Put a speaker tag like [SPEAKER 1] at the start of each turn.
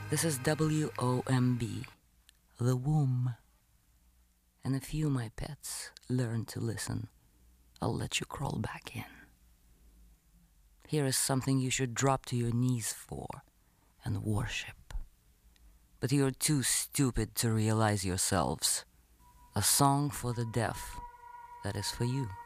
[SPEAKER 1] This is WOMB, The Womb. And if you, my pets, learn to listen, I'll let you crawl back in. Here is something you should drop to your knees for and worship. But you're too stupid to realize yourselves. A song for the deaf that is for you.